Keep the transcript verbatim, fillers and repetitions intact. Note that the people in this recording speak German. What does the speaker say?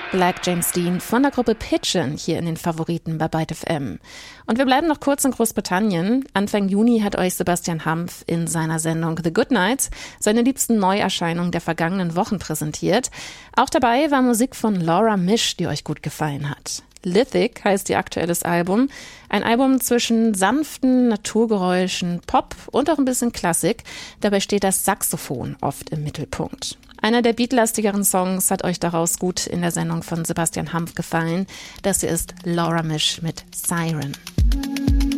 Black James Dean von der Gruppe Pigeon hier in den Favoriten bei Byte F M. Und wir bleiben noch kurz in Großbritannien. Anfang Juni hat euch Sebastian Hampf in seiner Sendung The Good Nights seine liebsten Neuerscheinungen der vergangenen Wochen präsentiert. Auch dabei war Musik von Laura Misch, die euch gut gefallen hat. Lithic heißt ihr aktuelles Album. Ein Album zwischen sanften Naturgeräuschen, Pop und auch ein bisschen Klassik. Dabei steht das Saxophon oft im Mittelpunkt. Einer der beatlastigeren Songs hat euch daraus gut in der Sendung von Sebastian Hampf gefallen. Das hier ist Laura Misch mit Siren.